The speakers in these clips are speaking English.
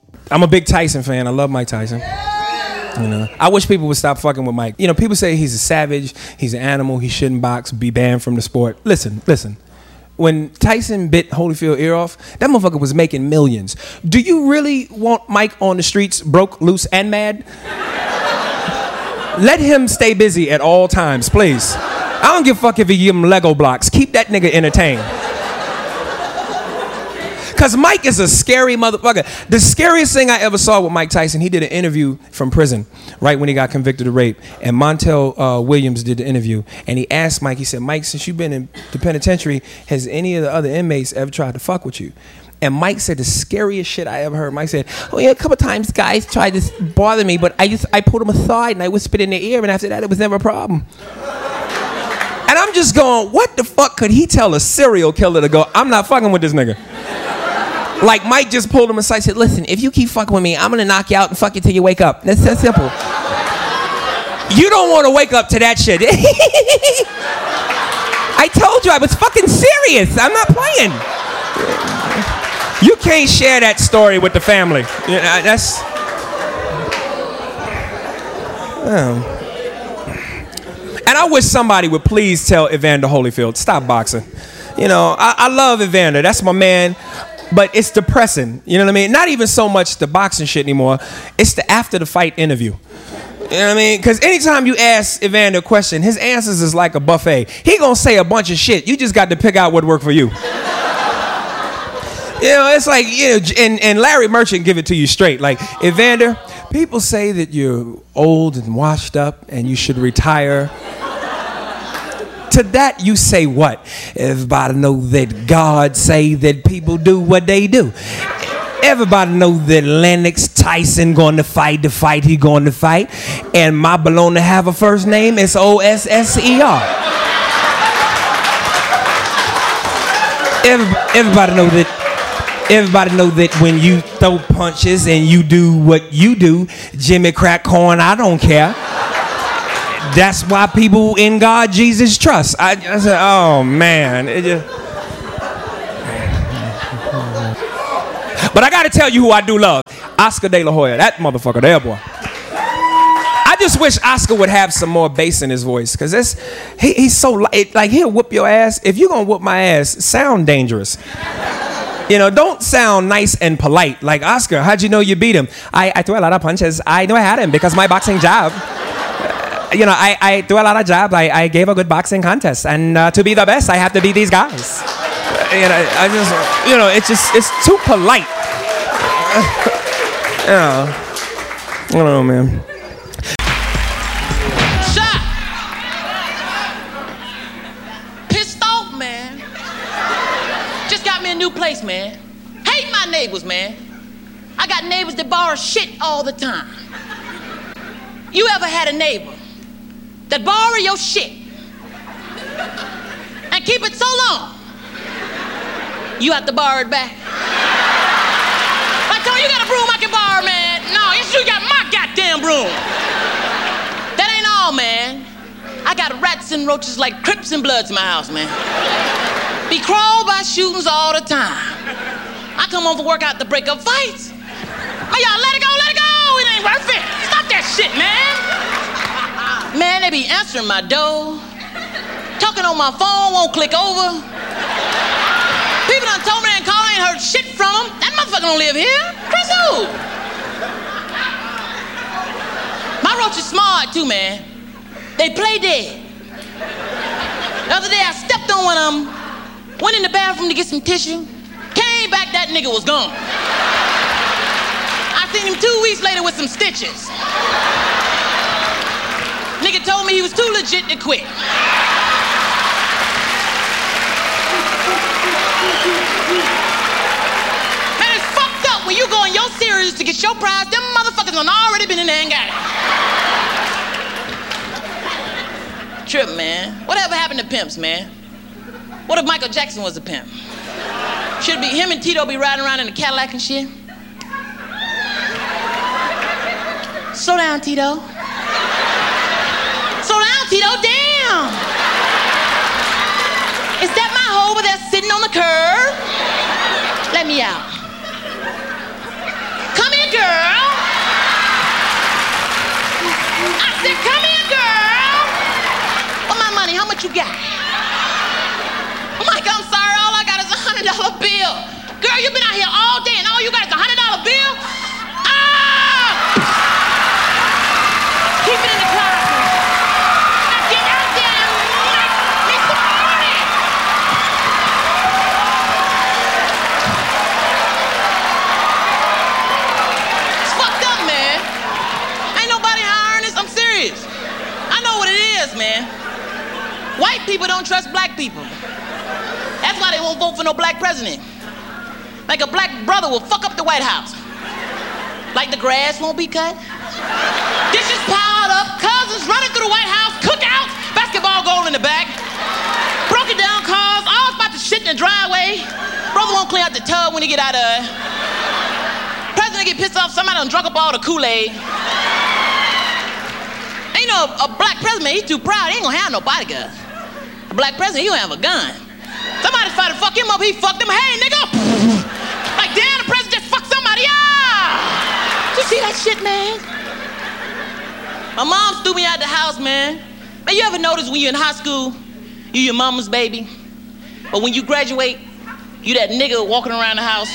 I'm a big Tyson fan. I love Mike Tyson. You know, I wish people would stop fucking with Mike. You know, people say he's a savage, he's an animal, he shouldn't box, be banned from the sport. Listen. When Tyson bit Holyfield ear off, that motherfucker was making millions. Do you really want Mike on the streets broke, loose, and mad? Let him stay busy at all times, please. I don't give a fuck if you give him Lego blocks. Keep that nigga entertained. Because Mike is a scary motherfucker. The scariest thing I ever saw with Mike Tyson, he did an interview from prison right when he got convicted of rape. And Montel Williams did the interview. And he asked Mike, he said, Mike, since you've been in the penitentiary, has any of the other inmates ever tried to fuck with you? And Mike said the scariest shit I ever heard. Mike said, oh yeah, a couple times guys tried to bother me, but I pulled them aside and I whispered in their ear, and after that it was never a problem. And I'm just going, what the fuck could he tell a serial killer to go, I'm not fucking with this nigga? Like Mike just pulled him aside and said, listen, if you keep fucking with me, I'm going to knock you out and fuck you till you wake up. That's that simple. You don't want to wake up to that shit. I told you I was fucking serious. I'm not playing. You can't share that story with the family. You know, that's... And I wish somebody would please tell Evander Holyfield, stop boxing. You know, I love Evander. That's my man. But it's depressing, you know what I mean? Not even so much the boxing shit anymore. It's the after the fight interview. You know what I mean? Because anytime you ask Evander a question, his answers is like a buffet. He gonna say a bunch of shit. You just got to pick out what worked for you. You know, it's like, you know, and Larry Merchant give it to you straight. Like, Evander, people say that you're old and washed up and you should retire. To that you say what? Everybody know that God say that people do what they do. Everybody know that Lennox Tyson going to fight the fight he going to fight. And my baloney have a first name, it's O-S-S-E-R. Everybody know that when you throw punches and you do what you do, Jimmy Crack Corn, I don't care. That's why people in God, Jesus trust. I said, oh man. But I gotta tell you who I do love. Oscar De La Hoya. That motherfucker there, boy. I just wish Oscar would have some more bass in his voice. Because he's so like he'll whoop your ass. If you're gonna whoop my ass, sound dangerous. You know, don't sound nice and polite. Like, Oscar, how'd you know you beat him? I threw a lot of punches. I know I had him because my boxing job. You know, I do a lot of jobs. I gave a good boxing contest. And to be the best, I have to beat these guys. You know, it's too polite. You know, I don't know, man. Shot! Pissed off, man. Just got me a new place, man. Hate my neighbors, man. I got neighbors that borrow shit all the time. You ever had a neighbor that borrow your shit and keep it so long you have to borrow it back? Like, oh, you got a broom I can borrow, man? No, you got my goddamn broom. That ain't all, man. I got rats and roaches like Crips and Bloods in my house, man. Be crawled by shootings all the time. I come home from work out to break up fights. Oh, y'all, let it go, let it go. It ain't worth it. Stop that shit, man. Man, they be answering my door. Talking on my phone, won't click over. People done told me they ain't called, ain't heard shit from them. That motherfucker don't live here. Chris who? My roach is smart too, man. They play dead. The other day I stepped on one of them, went in the bathroom to get some tissue, came back, that nigga was gone. I seen him 2 weeks later with some stitches. Nigga told me he was too legit to quit. Man, it's fucked up when you go in your series to get your prize. Them motherfuckers done already been in there and got it. Trip, man. Whatever happened to pimps, man? What if Michael Jackson was a pimp? Should be him and Tito be riding around in a Cadillac and shit? Slow down, Tito. Slow down, Tito, damn! Is that my hoe over there sitting on the curb? Let me out. Come in what you got. Mike, I'm sorry, all I got is a $100 bill. Girl, you've been out here all day and all you got is a $100 bill? Ah! Keep it in the closet. Now get out there and make me some money. It's fucked up, man. Ain't nobody hiring this. I'm serious. I know what it is, man. White people don't trust black people. That's why they won't vote for no black president. Like a black brother will fuck up the White House. Like the grass won't be cut. Dishes piled up, cousins running through the White House, cookouts, basketball goal in the back. Broken down cars, all about to shit in the driveway. Brother won't clean out the tub when he get out of it. President get pissed off, somebody done drunk up all the Kool-Aid. And you know, a black president, he's too proud, he ain't gonna have no bodyguard. A black president, he gonna have a gun. Somebody tried to fuck him up, he fucked him. Hey, nigga! Like, damn, the president just fucked somebody up! You see that shit, man? My mom threw me out the house, man. Man, you ever notice when you're in high school, you your mama's baby? But when you graduate, you that nigga walking around the house?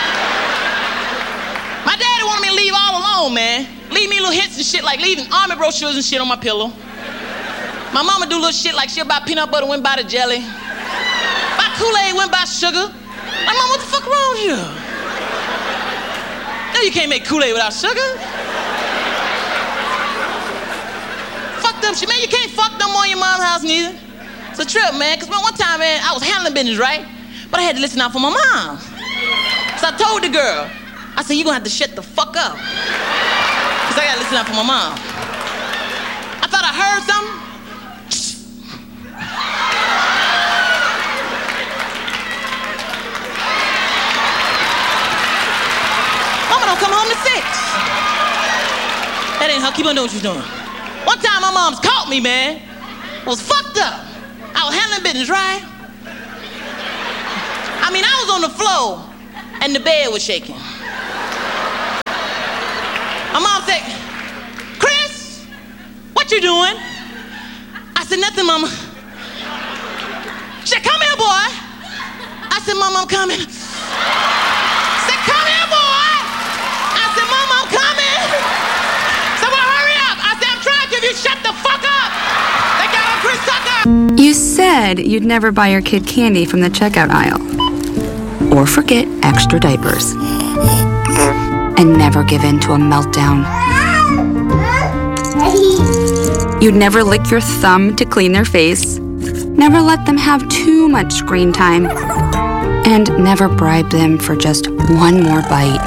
My daddy wanted me to leave all alone, man. Leave me little hints and shit, like leaving army brochures and shit on my pillow. My mama do little shit like she'll buy peanut butter, went buy the jelly. Buy Kool-Aid, went buy sugar. Like, Mom, what the fuck wrong with you? No, you can't make Kool-Aid without sugar. Fuck them shit, man. You can't fuck them more in your mom's house neither. It's a trip, man. Cause one time, man, I was handling business, right? But I had to listen out for my mom. So I told the girl, I said, you gonna have to shut the fuck up. Cause I gotta listen out for my mom. I thought I heard something. Mama don't come home to 6. That ain't her. Keep on doing what you're doing. One time my mom's caught me, man. I was fucked up. I was handling business, right? I mean, I was on the floor and the bed was shaking. My mom said, Chris, what you doing? I said, nothing, Mama. She said, come here, boy. I said, Mama, I'm coming. She said, come here, boy. I said, Mama, I'm coming. So, well, hurry up. I said, I'm trying to if you shut the fuck up. They got on Chris Tucker. You said you'd never buy your kid candy from the checkout aisle. Or forget extra diapers. And never give in to a meltdown. You'd never lick your thumb to clean their face. Never let them have too much screen time. And never bribe them for just one more bite.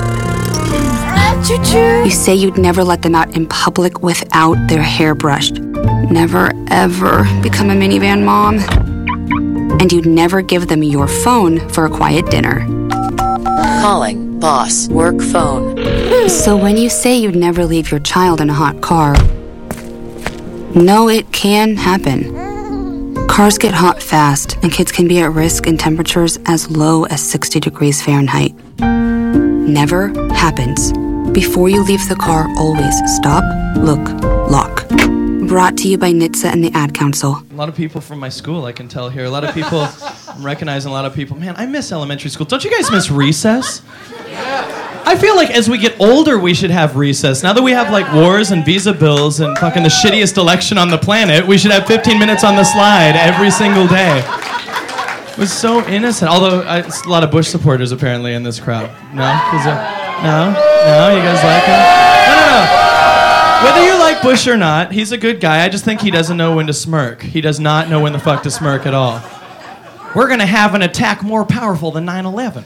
You say you'd never let them out in public without their hair brushed. Never, ever become a minivan mom. And you'd never give them your phone for a quiet dinner. Calling boss work phone. So when you say you'd never leave your child in a hot car, no, it can happen. Cars get hot fast, and kids can be at risk in temperatures as low as 60 degrees Fahrenheit. Never happens. Before you leave the car, always stop, look, lock. Brought to you by NHTSA and the Ad Council. A lot of people from my school, I can tell here. A lot of people, I'm recognizing a lot of people. Man, I miss elementary school. Don't you guys miss recess? I feel like as we get older, we should have recess. Now that we have like wars and visa bills and fucking the shittiest election on the planet, we should have 15 minutes on the slide every single day. It was so innocent. Although, it's a lot of Bush supporters apparently in this crowd. No? No? You guys like him? No. Whether you like Bush or not, he's a good guy. I just think he doesn't know when to smirk. He does not know when the fuck to smirk at all. We're going to have an attack more powerful than 9/11.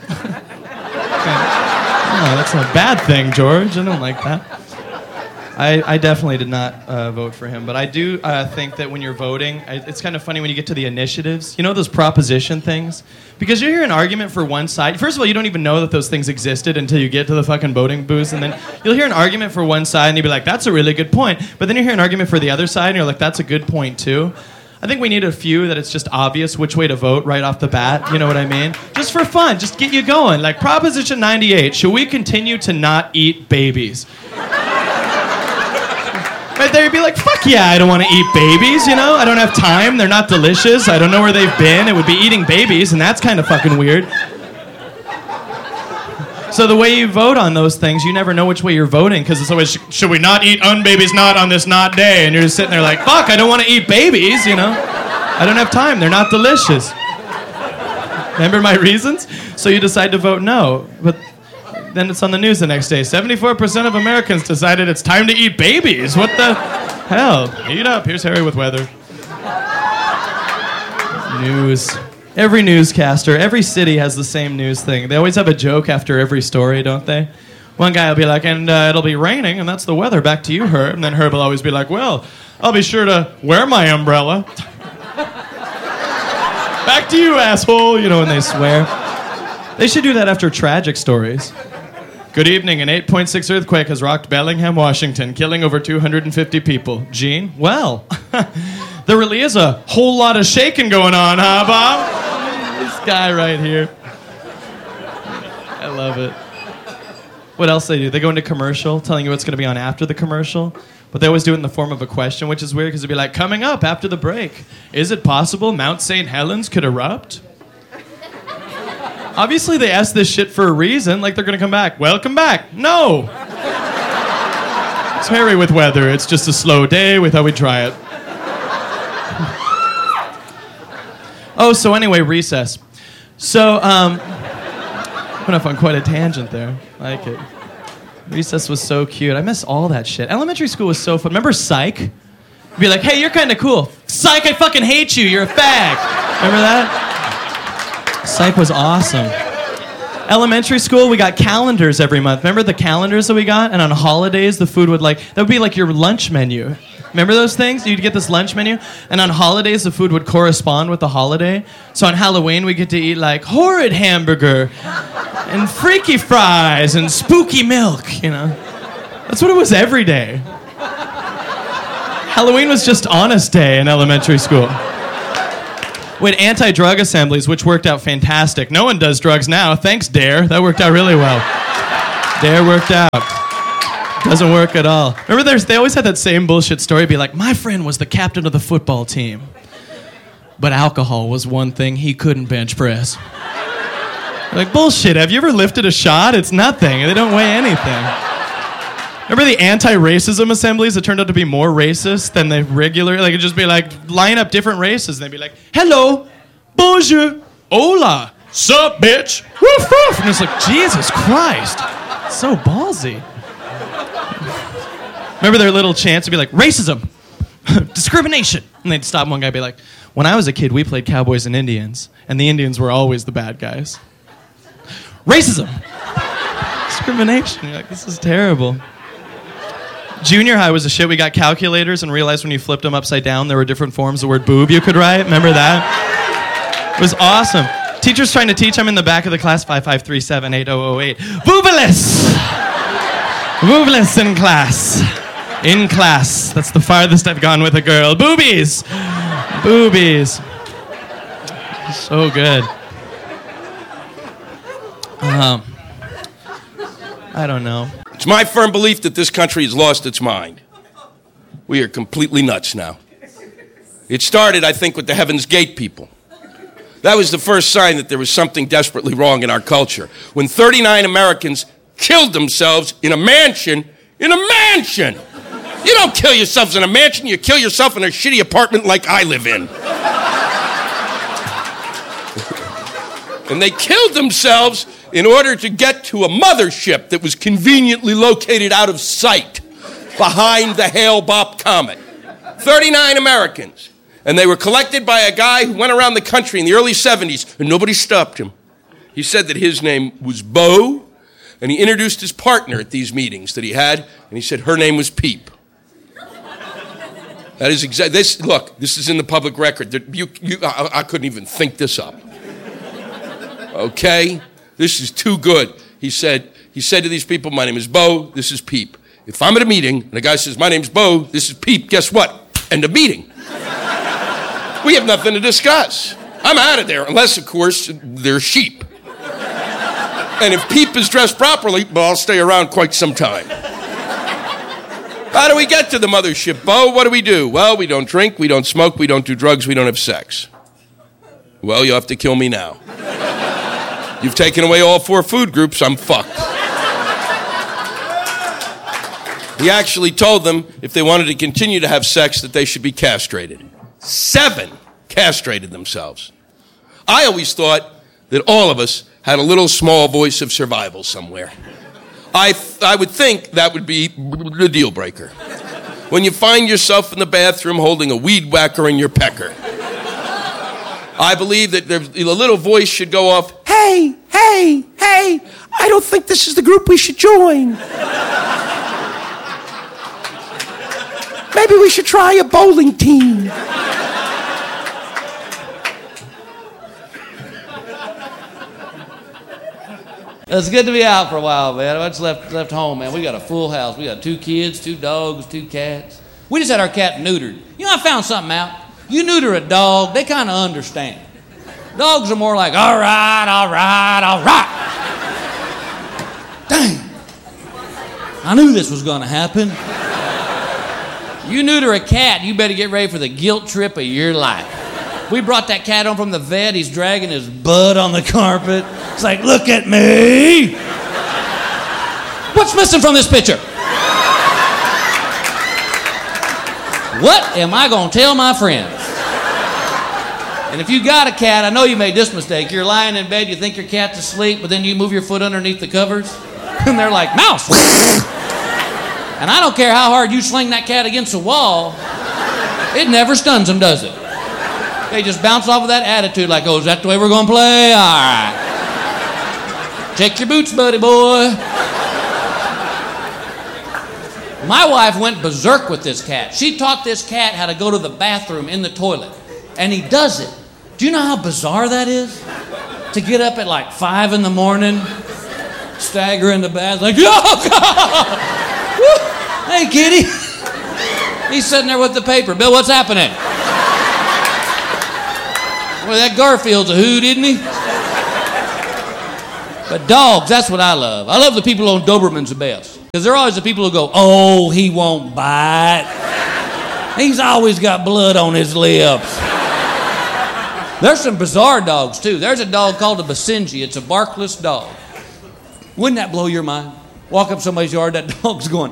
No, that's a bad thing, George. I don't like that. I definitely did not vote for him, but I do think that when you're voting, it's kind of funny when you get to the initiatives. You know those proposition things? Because you hear an argument for one side. First of all, you don't even know that those things existed until you get to the fucking voting booths, and then you'll hear an argument for one side, and you'll be like, that's a really good point. But then you hear an argument for the other side, and you're like, that's a good point, too. I think we need a few that it's just obvious which way to vote right off the bat. You know what I mean? Just for fun. Just get you going. Like Proposition 98, should we continue to not eat babies? right there, you'd be like, fuck yeah, I don't want to eat babies, you know? I don't have time, they're not delicious, I don't know where they've been, it would be eating babies, and that's kind of fucking weird. So the way you vote on those things, you never know which way you're voting, because it's always, should we not eat unbabies not on this not day? And you're just sitting there like, fuck, I don't want to eat babies, you know? I don't have time, they're not delicious. Remember my reasons? So you decide to vote no, but then it's on the news the next day. 74% of Americans decided it's time to eat babies. What the hell? Eat up. Here's Harry with weather. News. Every newscaster, every city has the same news thing. They always have a joke after every story, don't they? One guy will be like, and it'll be raining, and that's the weather. Back to you, Herb. And then Herb will always be like, well, I'll be sure to wear my umbrella. Back to you, asshole. You know, when they swear. They should do that after tragic stories. Good evening. An 8.6 earthquake has rocked Bellingham, Washington, killing over 250 people. Gene? Well, there really is a whole lot of shaking going on, huh, Bob? This guy right here. I love it. What else they do? They go into commercial, telling you what's going to be on after the commercial. But they always do it in the form of a question, which is weird because it'd be like, coming up after the break, is it possible Mount St. Helens could erupt? Obviously, they asked this shit for a reason, like they're gonna come back. Welcome back. No! It's Harry with weather. It's just a slow day. We thought we'd try it. Oh, so anyway, recess. So, went off on quite a tangent there. I like it. Recess was so cute. I miss all that shit. Elementary school was so fun. Remember Psych? Be like, hey, you're kind of cool. Psych, I fucking hate you. You're a fag. Remember that? Psych was awesome. Elementary school, we got calendars every month. Remember the calendars that we got? And on holidays, the food would that would be like your lunch menu. Remember those things? You'd get this lunch menu, and on holidays, the food would correspond with the holiday. So on Halloween, we get to eat like horrid hamburger and freaky fries and spooky milk, you know? That's what it was every day. Halloween was just honest day in elementary school. We had anti-drug assemblies, which worked out fantastic. No one does drugs now. Thanks, DARE. That worked out really well. DARE worked out. Doesn't work at all. Remember, they always had that same bullshit story. Be like, my friend was the captain of the football team, but alcohol was one thing he couldn't bench press. Like, bullshit. Have you ever lifted a shot? It's nothing. They don't weigh anything. Remember the anti-racism assemblies that turned out to be more racist than the regular? Like, it'd just be like, line up different races, and they'd be like, hello, bonjour, hola, sup, bitch, woof, woof. And it's like, Jesus Christ, so ballsy. Remember their little chants would be like, racism, discrimination. And they'd stop one guy and be like, when I was a kid, we played cowboys and Indians, and the Indians were always the bad guys. Racism, discrimination. You're like, this is terrible. Junior high was a shit. We got calculators and realized when you flipped them upside down, there were different forms of the word boob you could write. Remember that? It was awesome. Teacher's trying to teach. I'm in the back of the class, 55378008. Boobaless! Boobaless in class. In class. That's the farthest I've gone with a girl. Boobies! Boobies. So good. I don't know. It's my firm belief that this country has lost its mind. We are completely nuts now. It started, I think, with the Heaven's Gate people. That was the first sign that there was something desperately wrong in our culture. When 39 Americans killed themselves in a mansion. In a mansion! You don't kill yourselves in a mansion, you kill yourself in a shitty apartment like I live in. And they killed themselves in order to get to a mothership that was conveniently located out of sight behind the Hale-Bopp comet. 39 Americans. And they were collected by a guy who went around the country in the early 70s, and nobody stopped him. He said that his name was Bo, and he introduced his partner at these meetings that he had, and he said her name was Peep. That is exactly, this is in the public record. I couldn't even think this up. Okay? This is too good. He said to these people, my name is Bo, this is Peep. If I'm at a meeting and the guy says, my name's Bo, this is Peep, guess what? End of meeting. We have nothing to discuss. I'm out of there, unless, of course, they're sheep. And if Peep is dressed properly, well, I'll stay around quite some time. How do we get to the mothership, Bo? What do? Well, we don't drink, we don't smoke, we don't do drugs, we don't have sex. Well, you have to kill me now. You've taken away all 4 food groups, I'm fucked. He actually told them if they wanted to continue to have sex that they should be castrated. 7 castrated themselves. I always thought that all of us had a little small voice of survival somewhere. I would think that would be the deal breaker. When you find yourself in the bathroom holding a weed whacker in your pecker. I believe that a little voice should go off, hey, I don't think this is the group we should join. Maybe we should try a bowling team. It's good to be out for a while, man. I just left home, man. We got a full house. We got 2 kids, 2 dogs, 2 cats. We just had our cat neutered. You know, I found something out. You neuter a dog, they kind of understand. Dogs are more like, all right. Dang. I knew this was going to happen. You neuter a cat, you better get ready for the guilt trip of your life. We brought that cat home from the vet. He's dragging his butt on the carpet. It's like, look at me. What's missing from this picture? What am I going to tell my friends? And if you got a cat, I know you made this mistake. You're lying in bed, you think your cat's asleep, but then you move your foot underneath the covers, and they're like, mouse. And I don't care how hard you sling that cat against the wall, it never stuns them, does it? They just bounce off of that attitude like, oh, is that the way we're going to play? All right. Check your boots, buddy boy. My wife went berserk with this cat. She taught this cat how to go to the bathroom in the toilet. And he does it. Do you know how bizarre that is? To get up at like 5 in the morning, stagger in the bath, like, oh, God! Woo! Hey, kitty. He's sitting there with the paper. Bill, what's happening? Well, that Garfield's a hoot, isn't he? But dogs, that's what I love. I love the people on Doberman's the best. Because they're always the people who go, oh, he won't bite. He's always got blood on his lips. There's some bizarre dogs, too. There's a dog called a Basenji. It's a barkless dog. Wouldn't that blow your mind? Walk up somebody's yard, that dog's going.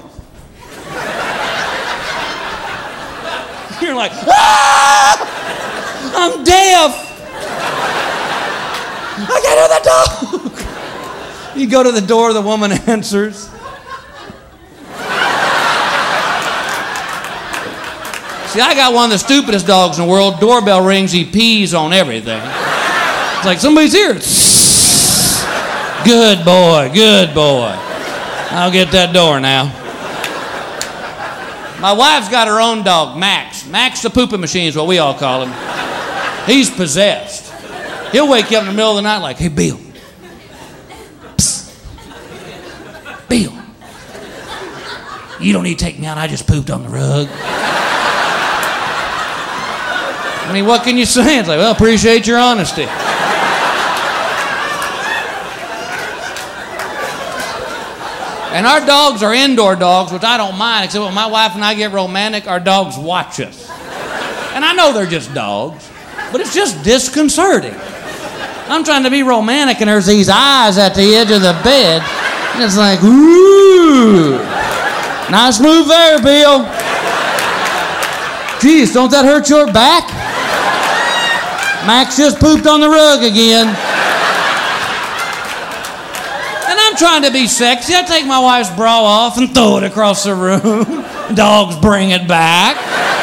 You're like, ah! I'm deaf. I can't hear the dog. You go to the door, the woman answers. See, I got one of the stupidest dogs in the world. Doorbell rings, he pees on everything. It's like, somebody's here. Good boy, good boy. I'll get that door now. My wife's got her own dog, Max. Max the pooping machine is what we all call him. He's possessed. He'll wake you up in the middle of the night like, hey, Bill. Psst. Bill. You don't need to take me out. I just pooped on the rug. I mean, what can you say? It's like, well, appreciate your honesty. And our dogs are indoor dogs, which I don't mind, except when my wife and I get romantic, our dogs watch us. And I know they're just dogs, but it's just disconcerting. I'm trying to be romantic, and there's these eyes at the edge of the bed, and it's like, ooh, nice move there, Bill. Geez, don't that hurt your back? Max just pooped on the rug again. And I'm trying to be sexy. I take my wife's bra off and throw it across the room. Dogs bring it back.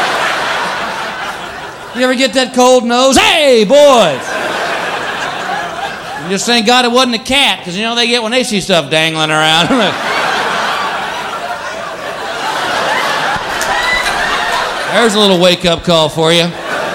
You ever get that cold nose? Hey, boys! You just thank God it wasn't a cat, because you know they get when they see stuff dangling around. There's a little wake-up call for you.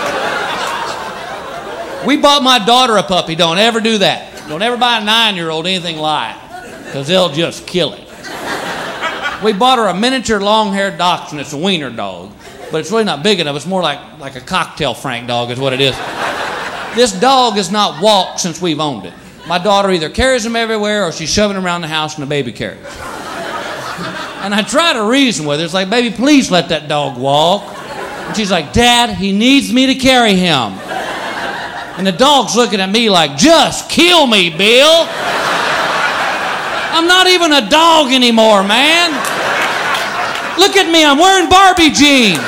We bought my daughter a puppy. Don't ever do that. Don't ever buy a 9-year-old anything live, because they'll just kill it. We bought her a miniature long-haired dachshund. It's a wiener dog, but it's really not big enough. It's more like a cocktail Frank dog is what it is. This dog has not walked since we've owned it. My daughter either carries him everywhere or she's shoving him around the house in a baby carriage. And I try to reason with her. It's like, baby, please let that dog walk. And she's like, Dad, he needs me to carry him. And the dog's looking at me like, just kill me, Bill. I'm not even a dog anymore, man. Look at me, I'm wearing Barbie jeans.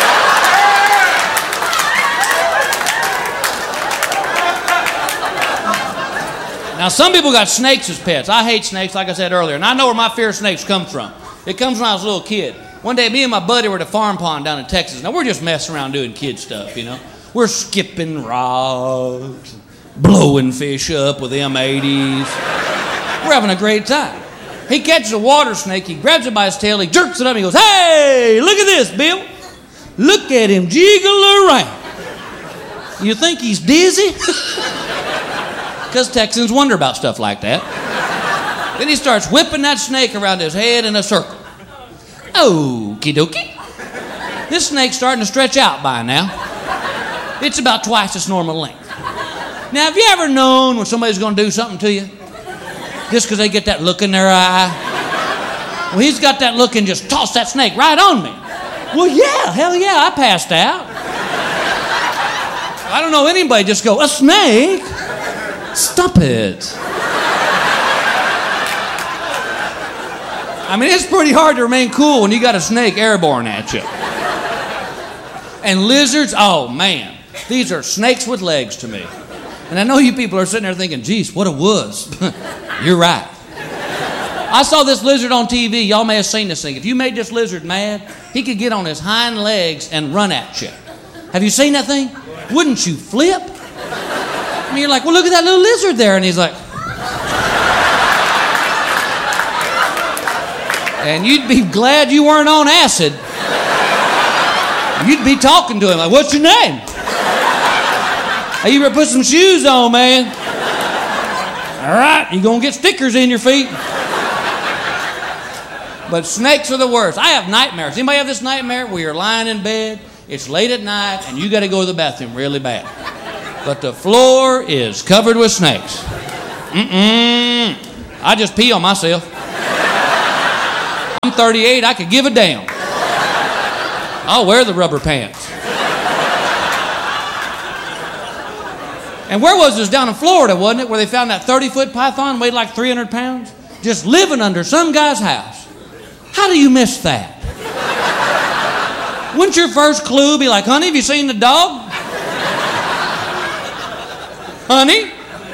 Now, some people got snakes as pets. I hate snakes, like I said earlier, and I know where my fear of snakes comes from. It comes when I was a little kid. One day, me and my buddy were at a farm pond down in Texas. Now, we're just messing around doing kid stuff, you know. We're skipping rocks, blowing fish up with M80s. We're having a great time. He catches a water snake, he grabs it by his tail, he jerks it up, and he goes, hey, look at this, Bill. Look at him jiggle around. You think he's dizzy? Because Texans wonder about stuff like that. Then he starts whipping that snake around his head in a circle. Okie dokie. This snake's starting to stretch out by now. It's about twice its normal length. Now, have you ever known when somebody's going to do something to you? Just because they get that look in their eye? Well, he's got that look and just tossed that snake right on me. Well, yeah, hell yeah, I passed out. I don't know anybody just go, a snake? Stop it. I mean, it's pretty hard to remain cool when you got a snake airborne at you. And lizards, oh man, these are snakes with legs to me. And I know you people are sitting there thinking, geez, what a wuss. You're right. I saw this lizard on TV. Y'all may have seen this thing. If you made this lizard mad, he could get on his hind legs and run at you. Have you seen that thing? Wouldn't you flip? I mean, you're like, well, look at that little lizard there. And he's like... And you'd be glad you weren't on acid. You'd be talking to him like, what's your name? Hey, you better put some shoes on, man. All right, you're going to get stickers in your feet. But snakes are the worst. I have nightmares. Anybody have this nightmare where you're lying in bed, it's late at night, and you got to go to the bathroom really bad? But the floor is covered with snakes. I just pee on myself. I'm 38, I could give a damn. I'll wear the rubber pants. And where was this? Down in Florida, wasn't it? Where they found that 30-foot python weighed like 300 pounds? Just living under some guy's house. How do you miss that? Wouldn't your first clue be like, honey, have you seen the dog? Honey?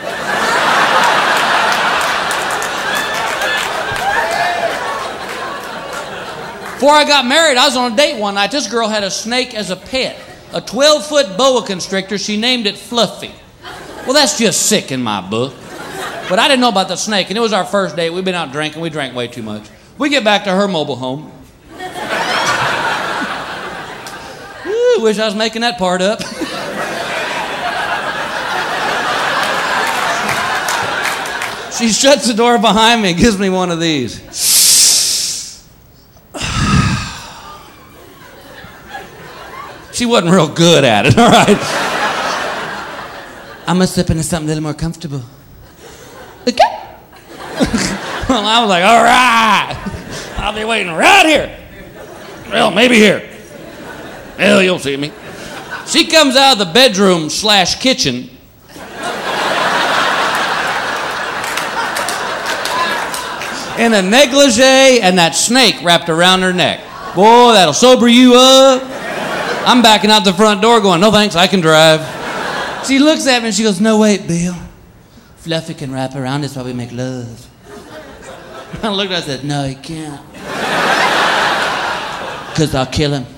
Before I got married, I was on a date one night. This girl had a snake as a pet. A 12-foot boa constrictor. She named it Fluffy. Well, that's just sick in my book. But I didn't know about the snake, and it was our first date. We'd been out drinking. We drank way too much. We get back to her mobile home. Ooh, wish I was making that part up. She shuts the door behind me and gives me one of these. She wasn't real good at it, all right? I'm gonna slip into something a little more comfortable. Okay? Well, I was like, all right. I'll be waiting right here. Well, maybe here. Hell, you'll see me. She comes out of the bedroom / kitchen. In a negligee and that snake wrapped around her neck. Boy, that'll sober you up. I'm backing out the front door going, no thanks, I can drive. She looks at me and she goes, no, wait, Bill. Fluffy can wrap around us while we make love. I looked at her and I said, no, he can't. Because I'll kill him.